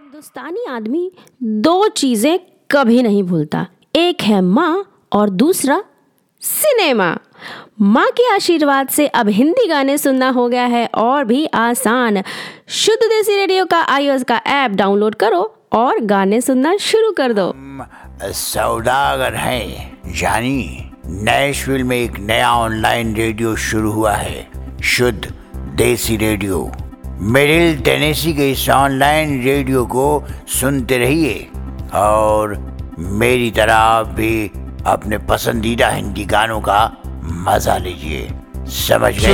हिंदुस्तानी आदमी दो चीजें कभी नहीं भूलता, एक है माँ और दूसरा सिनेमा। माँ के आशीर्वाद से अब हिंदी गाने सुनना हो गया है और भी आसान। शुद्ध देसी रेडियो का iOS का ऐप डाउनलोड करो और गाने सुनना शुरू कर दो। सौदागर हैं, यानी नैशविल में एक नया ऑनलाइन रेडियो शुरू हुआ है, शुद्ध देसी रेडियो। मिडिल टेनेसी के इस ऑनलाइन रेडियो को सुनते रहिए और मेरी तरह आप भी अपने पसंदीदा हिंदी गानों का मजा लीजिए। समझ गए?